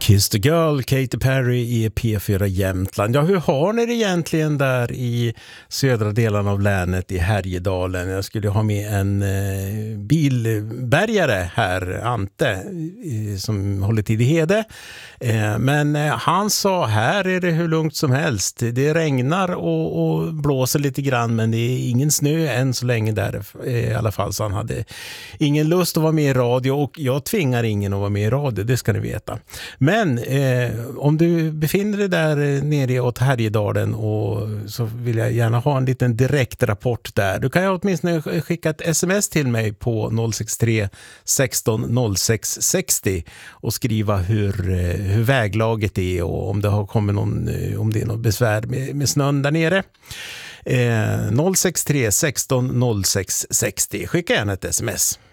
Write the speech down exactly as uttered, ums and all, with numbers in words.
Kiss the Girl, Katy Perry i P fyra Jämtland. Ja, hur har ni det egentligen där i södra delen av länet i Härjedalen? Jag skulle ha med en eh, bilbärgare här, Ante, eh, som håller till i Hede. Eh, men eh, han sa, här är det hur lugnt som helst. Det regnar och, och blåser lite grann, men det är ingen snö än så länge där eh, i alla fall. Så han hade ingen lust att vara med i radio, och jag tvingar ingen att vara med i radio, det ska ni veta. Men eh, om du befinner dig där nere åt Härjedalen, och så vill jag gärna ha en liten direkt rapport där. Du kan ju åtminstone skicka ett sms till mig på noll sex tre sexton noll sex sextio och skriva hur, hur väglaget är och om det har kommit någon, om det är något besvär med, med snön där nere. Eh, noll sex tre sexton noll sex sextio. Skicka gärna ett sms.